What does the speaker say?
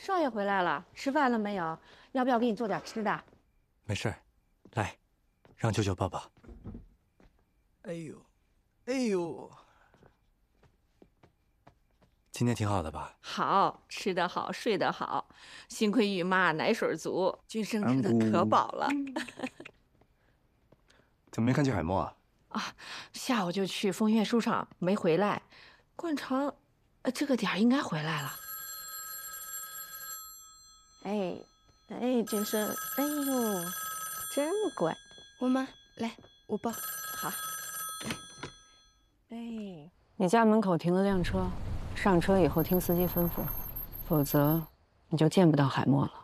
少爷回来了，吃饭了没有？要不要给你做点吃的？ 没事儿，来，让舅舅抱抱。 哎呦，哎呦， 今天挺好的吧？ 好，吃得好，睡得好，幸亏玉妈奶水足，君生吃的可饱了。 怎么没看见海默啊？ 下午就去风月书场，没回来。冠城，这个点儿应该回来了。 哎，哎，君生，哎呦，真乖。 我妈来，我抱。 好，哎， 你家门口停了辆车，上车以后听司机吩咐，否则你就见不到海默了。